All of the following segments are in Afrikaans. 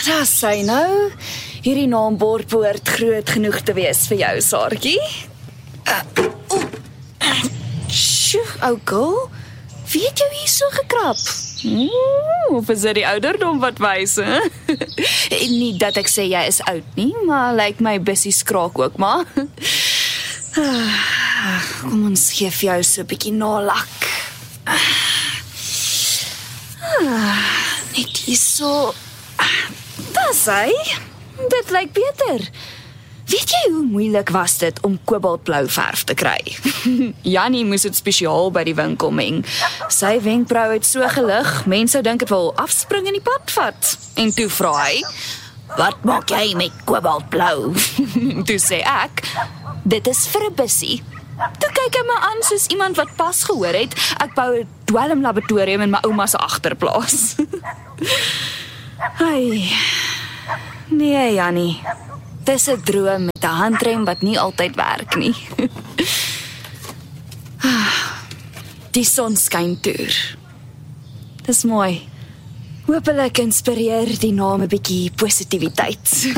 Dis sy nou. Hierdie naambord behoort groot genoeg te wees vir jou, Saartjie. Sjoe, ou girl. Wie het jou hier so gekrap? Of is dit die ouderdom wat wys, hè? Nie dat ek sê jy is oud nie, maar lyk my bussie skraak ook maar. Kom ons gee vir jou so 'n bietjie nalak. Net hier so. Dis hy. Dit lyk beter. Weet jy hoe moeilik was dit om kobaltblou verf te kry? Jannie moes dit spesiaal by die winkel meng. Sy wenkbrauw het so gelig, mense sou dink het wil afspring in die pad vat. En toe vra hy, wat maak jy met kobaltblou? Toe sê ek, dit is vir 'n bussie. Toe kyk hy my aan soos iemand wat pas gehoor het, ek bou 'n dwelmlaboratorium in my ouma se agterplaas. Ai, nee Jannie. Dis 'n droom met 'n handrem wat nie altyd werk nie. Die son skyn deur. Dis mooi. Hoopelik inspireer die naam 'n bietjie positiwiteit.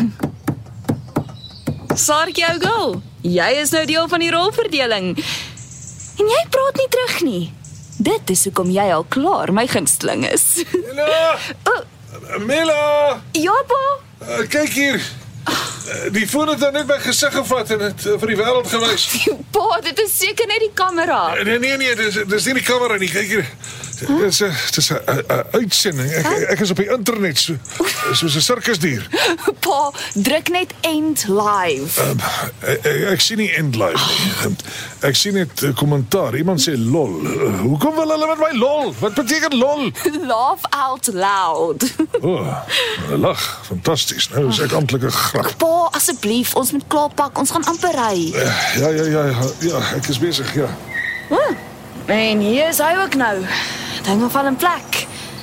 Saartjie ou girl, jy is nou deel van die rolverdeling. En jy praat nie terug nie. Dit is hoekom jy al klaar my gunsteling is. Mila! Mila! Ja, pa. Kyk hier. Die foon het dan net my gesig gevat en het vir die wêreld gewys. Pa, dit is seker net die kamera. Nee, dis nie die kamera nie. Kyk hier. Dit is 'n uitsending. Ek is op die internet soos 'n sirkusdier. Pa, druk net end live. Ek sien nie end live nie. Ek sien net kommentaar. Iemand sê lol. Hoekom wil hulle met my lol? Wat beteken lol? Laugh out loud. Lag, fantasties. Nou is ek amptelik 'n grap. Pa, asseblief, ons moet klaarpak. Ons gaan amper ry. Ja, ek is besig, ja. En hier is hy ook nou. Dinge val in plek.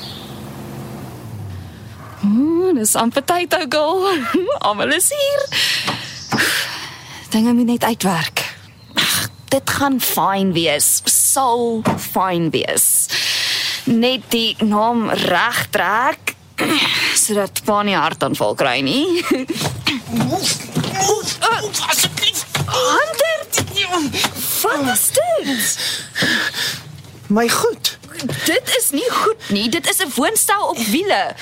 Dis amper tyd, ou girl. Almal is hier. Dinge moet net uitwerk. Dit gaan fyn wees. Sal fyn wees. Net die naam reg trek, sodat pa nie hartaanval kry nie. Asseblief. Hunter! Wat is dit? My goed. Dit is nie goed nie. Dit is 'n woonstel op wiele.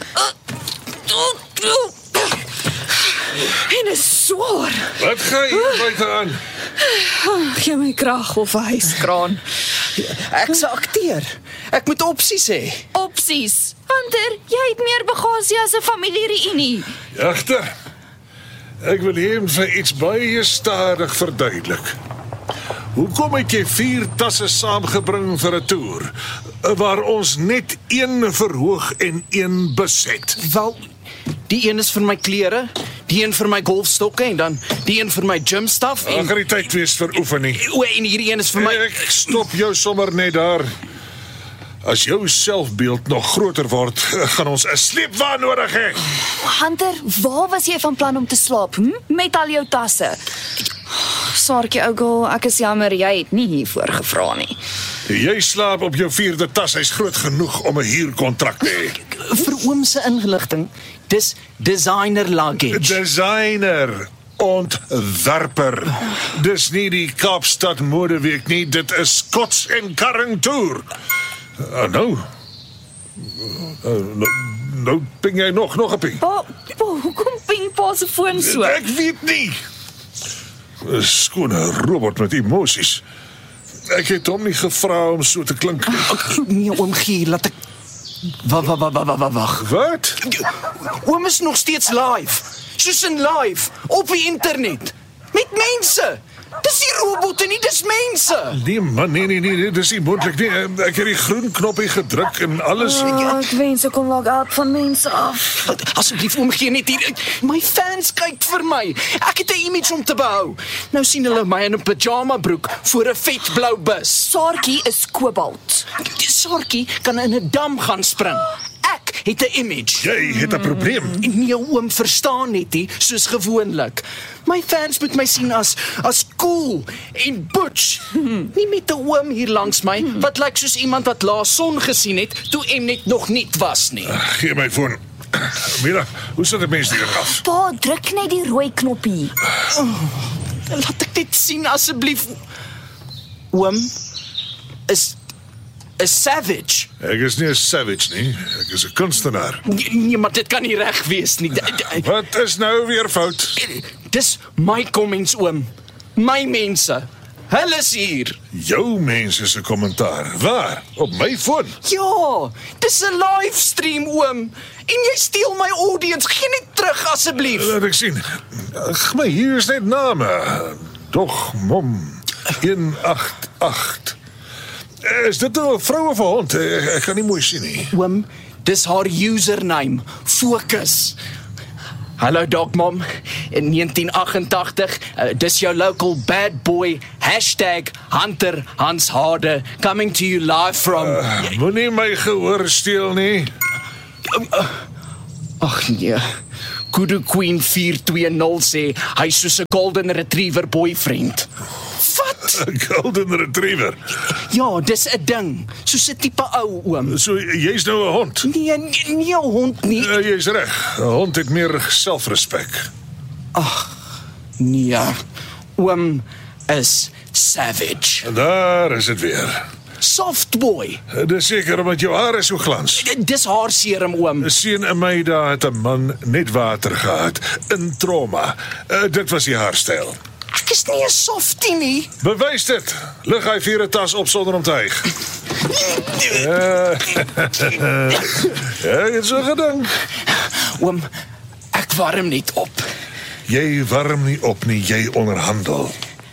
En is swaar. Wat gaan hier buite aan? Gee my krag of 'n huiskraan. Ek's 'n akteur. Ek moet opsies hê. Opsies. Hunter, jy het meer bagasie as 'n familiereunie. Jagter. Ek wil hom vir iets baie stadig verduidelik. Hoekom het jy 4 tasse saamgebring vir 'n toer waar ons net 1 verhoog en 1 bus het? Wel, die een is vir my klere, die een vir my golfstokke en dan die een vir my gym stuff en Gaan die tyd wees vir oefening. en hierdie een is vir my. Ek stop jou sommer net daar. As jou selfbeeld nog groter word, gaan ons 'n sleepwa nodig hê. Hunter, waar was jy van plan om te slaap? Met al jou tasse. Saartjie ou girl, ek is jammer jy het nie hiervoor gevra nie. Jy slaap op jou 4de tas, hy's groot genoeg om 'n huurkontrak te hê. Vir oom se inligting, dis designer luggage. Designer, ontwerper. Dis nie die Kaapstad Modeweek nie, dit is Skots en Karring Tour. Nou ping jy nog 'n ping. Pa, hoekom ping pa se foon so? Ek weet nie. 'n Skone robot met emosies. Ek het hom nie gevra om so te klink. Nee, oom Gier, laat ek. Wag. Wat? Oom is nog steeds live. Soos in live op die internet met mense. Dis nie robotte nie, dis mense. Nee man, nee, dis nie moontlik nie. Ek het die groen knoppie gedruk en alles. Ek wens ek kon log out van mense af. Asseblief oom Gier net hier. My fans kyk vir my. Ek het 'n image om te behou. Nou sien hulle my in 'n pyjama broek voor 'n vet blou bus. Saartjie is kobalt. Die Saartjie kan in 'n dam gaan spring. Ek het 'n image. Jy het 'n probleem. Nee, oom, verstaan net nie, soos gewoonlik. My fans moet my sien as cool en butch. Nie met 'n oom hier langs my, wat lyk soos iemand wat laas son gesien het, toe net nog niet was nie. Gee my foon. Mira, hoe sit 'n mens hier af? Pa, druk net die rooi knoppie. Laat ek dit sien asseblief. Oom, is Savage. Ek is nie 'n savage nie, ek is 'n kunstenaar. Nee, maar dit kan nie reg wees nie. Wat is nou weer fout? Dis my comments, oom. My mense. Hulle is hier. Jou mense se kommentaar. Waar? Op my foon? Ja, dis 'n livestream, oom. En jy steel my audience. Gee net terug asseblief. Laat ek sien. Ag, maar hier is net name. Dog mom 188. Is dit nou 'n vrou of 'n hond? Ek kan nie mooi sien nie. Oom, dis haar username. Fokus. Hallo Dogmom, in 1988, dis jou local bad boy, #Hunter Hans Harde, coming to you live from... Moenie my gehoor steel nie. Ag nee, Kudu Queen 420 sê, hy is soos 'n golden retriever boyfriend. Wat? 'n Golden retriever. Ja, dis 'n ding, soos 'n tipe ou oom. So jy's nou 'n hond. Nee, nie 'n hond nie. Jy's reg. 'n Hond het meer selfrespek. Nee, oom is Savage. En daar is dit weer. Soft boy. Dis seker omdat jou hare so glans. Dis haar serum, oom. 'n Seun in my dae het 'n man net water gehad in trauma. Dit was die haarstyl. Ek is nie 'n softie nie. Bewys dit. Lig hy vir 'n tas op sonder om te hyg. Ek het so gedink. Oom, ek warm net op. Jy warm nie op nie, jy onderhandel.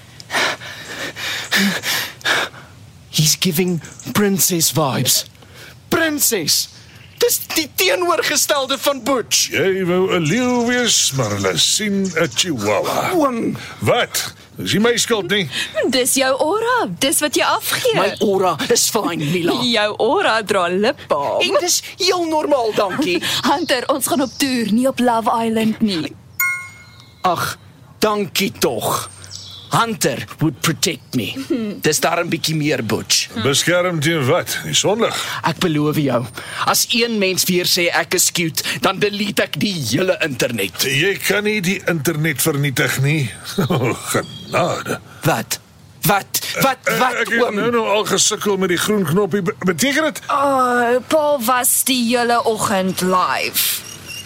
He's giving princess vibes. Princess. Dis die teenoorgestelde van Butch. Jy wou 'n leeu wees, maar hulle sien 'n chihuahua. Oom, Wat? Dis nie my skuld nie. Dis jou aura, dis wat jy afgee. my aura is fine, Mila. Jou aura dra lipbalm. En dis heel normaal, dankie. Hunter, ons gaan op toer, nie op Love Island nie. Ag, dankie tog. Hunter would protect me. Dis daar 'n bietjie meer Butch. Beskerm teen wat? Die sonlig. Ek beloof jou, as een mens weer sê ek is cute, dan delete ek die hele internet. Jy kan nie die internet vernietig nie. Genade. Wat? Ek het oom? nou al gesukkel met die groen knoppie. Beteken dit? Pa was die hele oggend live.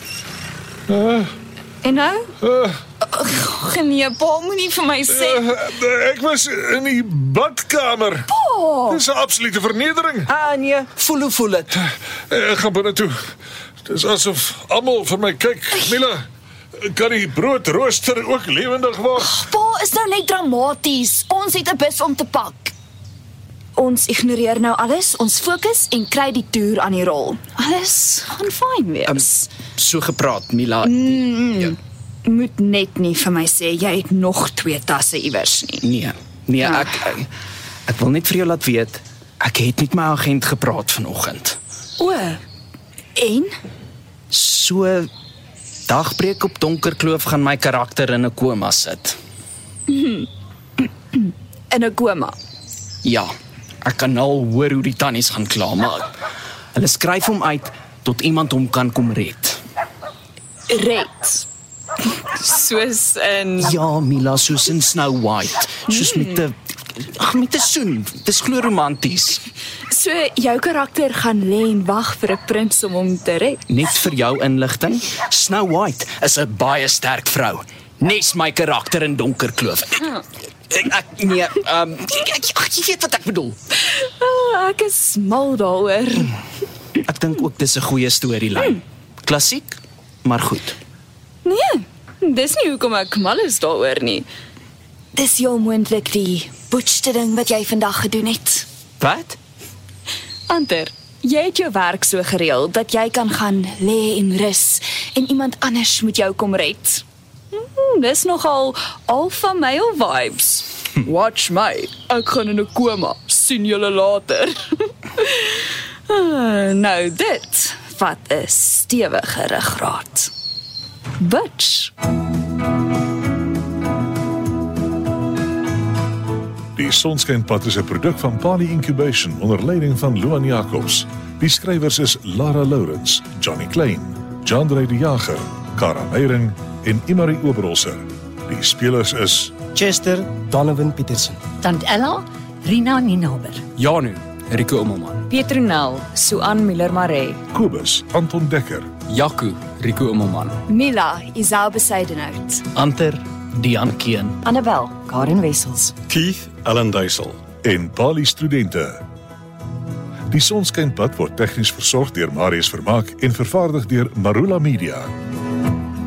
En nou? Nee, pa moenie vir my sê. Ek was in die badkamer. Dis 'n absolute vernedering. Nee, voel dit. Ek gaan binne toe. Dis asof almal vir my kyk. Mila, kan die broodrooster ook lewendig word? Pa is nou net dramaties. Ons het 'n bus om te pak. Ons ignoreer nou alles, ons fokus en kry die toer aan die rol. Alles gaan fyn wees. So gepraat, Mila. Ja. Moet net nie vir my sê jy het nog 2 tasse iewers nie. Nee, ek wil net vir jou laat weet, ek het met my agent gepraat vanoggend. O. En? So dagbreek op Donkerkloof gaan my karakter in 'n koma sit. In 'n koma. Ja, ek kan al hoor hoe die tannies gaan kla, maar hulle skryf hom uit tot iemand hom kan kom red. Red. Soos in... Ja, Mila, soos in Snow White. Soos met 'n soen. Dis glo romanties. So jou karakter gaan lê en wag vir 'n prins om hom te red. Net vir jou inligting, Snow White is 'n baie sterk vrou. Nes my karakter in Donkerkloof. Jy weet wat ek bedoel. Ek is mal daaroor. Ek dink ook dis 'n goeie storielyn. Klassiek, maar goed. Nee, dis nie hoekom ek mal is daaroor nie. Dis heel moontlik die boetste ding wat jy vandag gedoen het. Wat? Hunter, jy het jou werk so gereël dat jy kan gaan lê en rus en iemand anders moet jou kom red. Dis nogal alpha male vibes. Watch my, ek gaan in 'n koma. Sien julle later. Nou dit, wat 'n stewige ruggraat. Butch. Die Sonskynpad is 'n produk van Pali Incubation onder leiding van Luan Jacobs. Die skrywers is Lara Lourens, Johnny Klein, Jean-Drey de Jager, Kara Meyring en Imari Oberholzer. Die spelers is Chester Donovan Petersen. Tant Ella, Rina Ninaber. Janu, Rico Immelman. Pietronel, Suan Miller-Maree. Kobus Anton Dekker, Jaco, Rico Immelman. Mila, Isau Besuidenhout. Anter Dian Keen. Annabel, Karen Wessels. Keith Allen Duisel. en Pali Studente. Die Sonskynpad word tegnies versorg deur Marius Vermaak en vervaardig deur Marula Media.